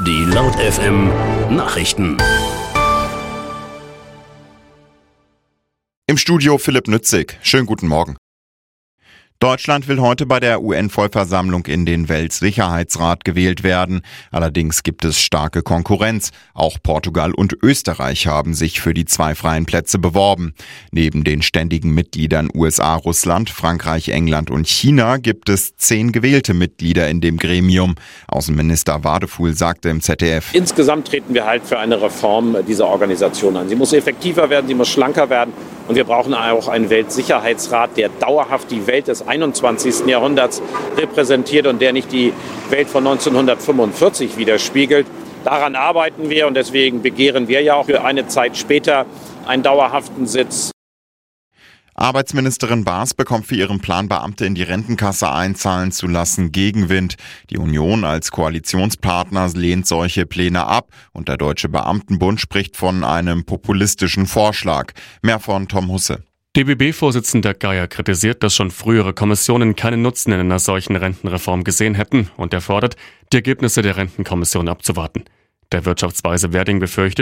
Die Laut FM Nachrichten. Im Studio Philipp Nützig. Schönen guten Morgen. Deutschland will heute bei der UN-Vollversammlung in den Weltsicherheitsrat gewählt werden. Allerdings gibt es starke Konkurrenz. Auch Portugal und Österreich haben sich für die 2 freien Plätze beworben. Neben den ständigen Mitgliedern USA, Russland, Frankreich, England und China gibt es 10 gewählte Mitglieder in dem Gremium. Außenminister Wadefuhl sagte im ZDF: Insgesamt treten wir halt für eine Reform dieser Organisation an. Sie muss effektiver werden, sie muss schlanker werden. Und wir brauchen auch einen Weltsicherheitsrat, der dauerhaft die Welt des 21. Jahrhunderts repräsentiert und der nicht die Welt von 1945 widerspiegelt. Daran arbeiten wir und deswegen begehren wir ja auch für eine Zeit später einen dauerhaften Sitz. Arbeitsministerin Baas bekommt für ihren Plan, Beamte in die Rentenkasse einzahlen zu lassen, Gegenwind. Die Union als Koalitionspartner lehnt solche Pläne ab und der Deutsche Beamtenbund spricht von einem populistischen Vorschlag. Mehr von Tom Husse. DBB-Vorsitzender Geier kritisiert, dass schon frühere Kommissionen keinen Nutzen in einer solchen Rentenreform gesehen hätten und er fordert, die Ergebnisse der Rentenkommission abzuwarten. Der Wirtschaftsweise Werding befürchtet,